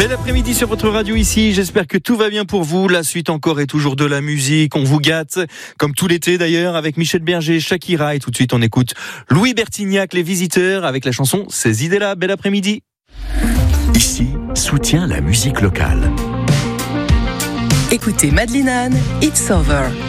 Bel après-midi sur votre radio ici, j'espère que tout va bien pour vous. La suite encore et toujours de la musique, on vous gâte, comme tout l'été d'ailleurs, avec Michel Berger, Shakira, et tout de suite on écoute Louis Bertignac, Les Visiteurs, avec la chanson Ces idées-là. Bel après-midi. Ici, soutient la musique locale. Écoutez Madeline Anne, It's Over.